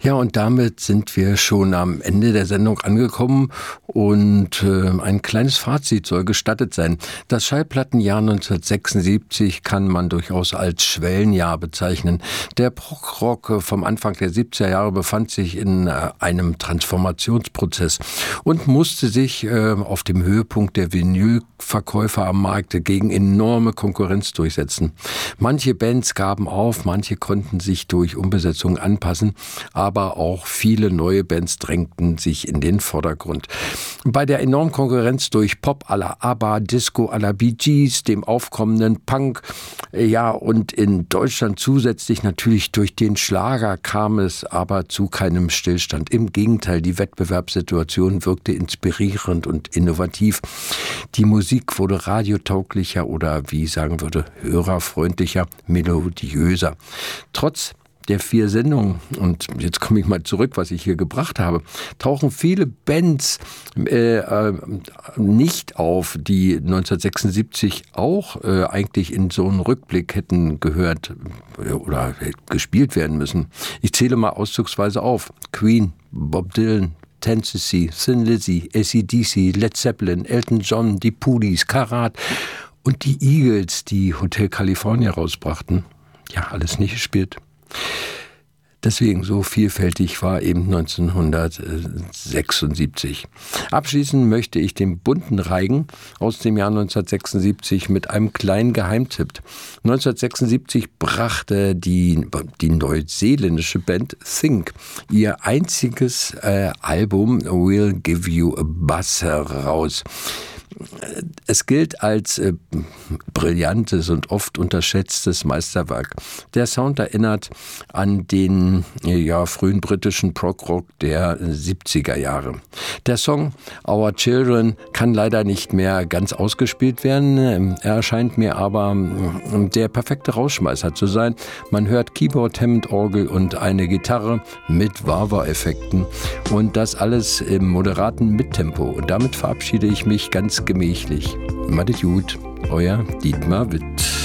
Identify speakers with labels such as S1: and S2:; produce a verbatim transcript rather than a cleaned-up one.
S1: Ja, und damit sind wir schon am Ende der Sendung angekommen und äh, ein kleines Fazit soll gestattet sein. Das Schallplattenjahr neunzehnhundertsechsundsiebzig kann man durchaus als Schwellenjahr bezeichnen. Der Prog-Rock vom Anfang der siebziger Jahre befand sich in äh, einem Transformationsprozess und musste sich äh, auf dem Höhepunkt der Vinylverkäufer am Markt gegen enorme Konkurrenz durchsetzen. Manche Bands gaben auf, manche konnten sich durch Umbesetzung anpassen, aber auch viele neue Bands drängten sich in den Vordergrund. Bei der enormen Konkurrenz durch Pop à la ABBA, Disco à la Bee Gees, dem aufkommenden Punk, ja, und in Deutschland zusätzlich natürlich durch den Schlager kam es aber zu keinem Stillstand. Im Gegenteil, die Wettbewerbssituation wirkte inspirierend und innovativ. Die Musik wurde radiotauglicher oder, wie ich sagen würde, hörerfreundlicher, melodiöser. Trotz der vier Sendungen, und jetzt komme ich mal zurück, was ich hier gebracht habe, tauchen viele Bands äh, äh, nicht auf, die neunzehnhundertsechsundsiebzig auch äh, eigentlich in so einen Rückblick hätten gehört äh, oder gespielt werden müssen. Ich zähle mal auszugsweise auf. Queen, Bob Dylan, Tennessee, Thin Lizzy, A C D C, Led Zeppelin, Elton John, die Police, Karat und die Eagles, die Hotel California rausbrachten. Ja, alles nicht gespielt. Deswegen so vielfältig war eben neunzehnhundertsechsundsiebzig. Abschließen möchte ich den bunten Reigen aus dem Jahr neunzehnhundertsechsundsiebzig mit einem kleinen Geheimtipp. neunzehnhundertsechsundsiebzig brachte die, die neuseeländische Band Think ihr einziges äh, Album We'll Give You a Buzz heraus. Es gilt als äh, brillantes und oft unterschätztes Meisterwerk. Der Sound erinnert an den äh, ja, frühen britischen Prog-Rock der siebziger Jahre. Der Song Our Children kann leider nicht mehr ganz ausgespielt werden. Er erscheint mir aber äh, der perfekte Rausschmeißer zu sein. Man hört Keyboard, Hammond-Orgel und eine Gitarre mit Wah-Wah-Effekten und das alles im moderaten Mittempo. Und damit verabschiede ich mich ganz gemächlich. Macht es gut, euer Dietmar Witt.